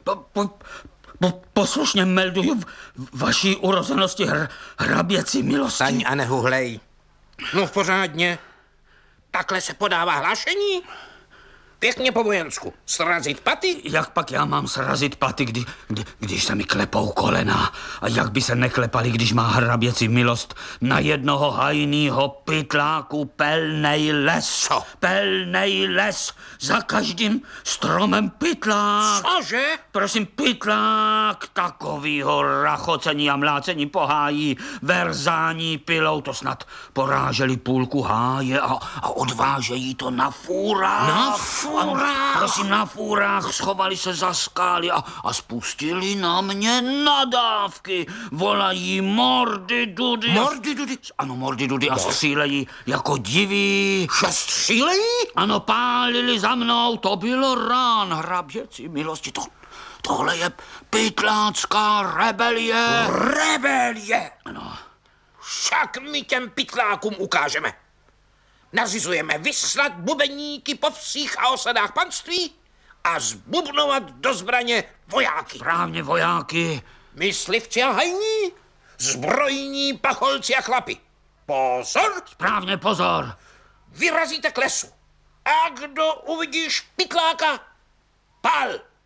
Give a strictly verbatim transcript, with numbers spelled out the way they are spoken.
po, po, po, poslušně melduju v, vaší urozenosti hr, hraběcí milosti. Staň a nehuhlej. No v pořádně. Takhle se podává hlášení? Pěkně po vojensku. Srazit paty? Jak pak já mám srazit paty, kdy, kdy, když se mi klepou kolena? A jak by se neklepali, když má hraběcí milost na jednoho hajnýho pytláku pelnej les? Co? Pelnej les. Za každým stromem pytlák. Cože? Prosím, pytlák takovýho rachocení a mlácení po háji, verzání pilou, to snad poráželi půlku háje a, a odvážejí to na fůrách. Na fůrách? Ano, prosím, na fůrách schovali se za skály a, a spustili na mě nadávky. Volají mordy dudy. Mordy dudy? Ano, mordy dudy a střílejí jako diví. Že střílejí? Ano, pálili za mnou, to bylo rán, hraběcí milosti. To, tohle je pytlácká rebelie. Rebelie? Ano. Však my těm pytlákům ukážeme. Nařizujeme vyslat bubeníky po vsích a osadách panství a zbubnovat do zbraně vojáky. Správně, vojáky. Myslivci a hajní, zbrojní pacholci a chlapi. Pozor! Správně, pozor. Vyrazíte k lesu. A kdo uvidí špitláka, pal.